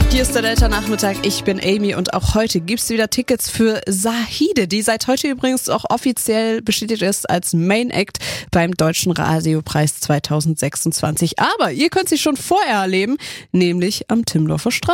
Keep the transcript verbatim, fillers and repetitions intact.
Hier ist der Delta-Nachmittag, ich bin Amy und auch heute gibt's wieder Tickets für Zahide, die seit heute übrigens auch offiziell bestätigt ist als Main Act beim Deutschen Radiopreis zwanzig sechsundzwanzig. Aber ihr könnt sie schon vorher erleben, nämlich am Timmendorfer Straße.